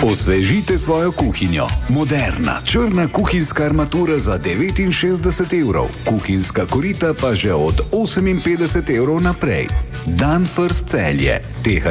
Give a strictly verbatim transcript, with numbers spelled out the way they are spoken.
Osvežite svojo kuhinjo. Moderna, črna kuhinjska armatura za devetinšestdeset evrov, kuhinjska korita pa že od oseminpetdeset evrov naprej. Danfoss Celje.